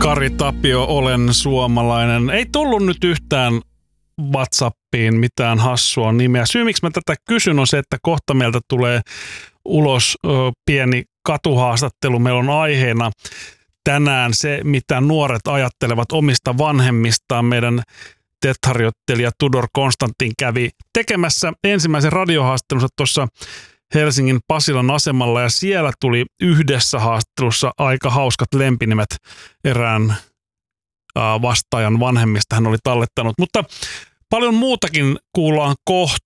Kari Tapio, olen suomalainen. Ei tullut nyt yhtään WhatsAppiin mitään hassua nimeä. Syy, miksi mä tätä kysyn, on se, että kohta meiltä tulee ulos pieni katuhaastattelu. Meillä on aiheena tänään se, mitä nuoret ajattelevat omista vanhemmistaan. Meidän TET-harjoittelija Tudor Konstantin kävi tekemässä ensimmäisen radiohaastattelunsa tuossa Helsingin Pasilan asemalla, ja siellä tuli yhdessä haastattelussa aika hauskat lempinimet erään vastaajan vanhemmista hän oli tallettanut. Mutta paljon muutakin kuullaan kohta.